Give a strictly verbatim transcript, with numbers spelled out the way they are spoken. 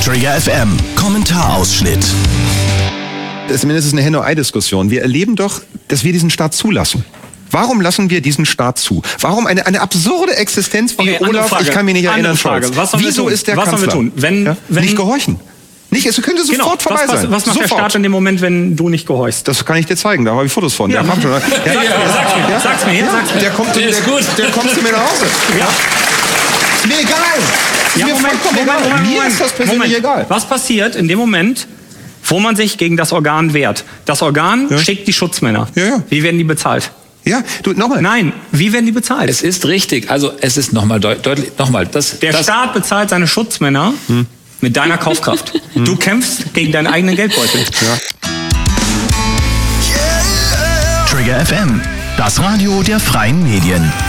Trigger F M, Kommentarausschnitt. Zumindest ist eine Henne-Ei-Diskussion. Wir erleben doch, dass wir diesen Staat zulassen. Warum lassen wir diesen Staat zu? Warum eine, eine absurde Existenz von okay, Olaf? Frage. Ich kann mich nicht andere erinnern. Frage. Was Wieso ist der was Kanzler? Was sollen wir tun? Wenn, ja? wenn, nicht gehorchen. Nicht, es könnte sofort genau. vorbei was, sein. Was macht sofort. der Staat in dem Moment, wenn du nicht gehorchst? Das kann ich dir zeigen, da habe ich Fotos von. Ja, der kommt schon. Ja, ja, ja, ja, sag's mir, ja, sag's mir, ja, sag's mir. Der kommt, Der der, ist gut. der kommt zu mir nach Hause. Ja. Ist mir egal. Ist Ja, mir Moment, vollkommen Moment, egal. Moment, Mir Moment, ist das persönlich Moment. egal. Was passiert in dem Moment, wo man sich gegen das Organ wehrt? Das Organ Ja. schickt die Schutzmänner. Ja, ja. Wie werden die bezahlt? Ja, du, nochmal. Nein, wie werden die bezahlt? Es ist richtig. Also es ist nochmal deut deutlich, nochmal. Das, Der das, Staat bezahlt seine Schutzmänner hm. mit deiner Kaufkraft. Hm. Du kämpfst gegen deinen eigenen Geldbeutel. Ja. Trigger F M, das Radio der freien Medien.